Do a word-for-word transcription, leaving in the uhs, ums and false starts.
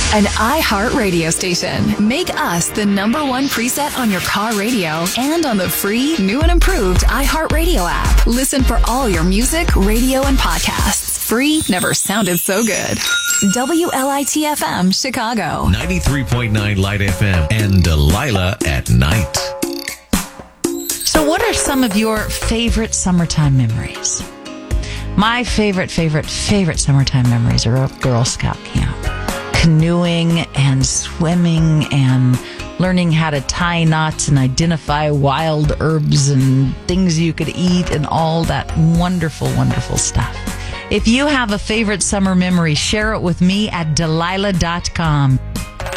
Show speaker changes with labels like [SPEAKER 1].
[SPEAKER 1] An iHeart radio station. Make us the number one preset on your car radio and on the free, new and improved iHeart Radio app. Listen for all your music, radio, and podcasts. Free never sounded so good. W L I T F M, Chicago.
[SPEAKER 2] ninety-three point nine Light F M and Delilah at night.
[SPEAKER 3] So what are some of your favorite summertime memories? My favorite, favorite, favorite summertime memories are of Girl Scout camp. Canoeing and swimming and learning how to tie knots and identify wild herbs and things you could eat and all that wonderful, wonderful stuff. If you have a favorite summer memory, share it with me at Delilah dot com.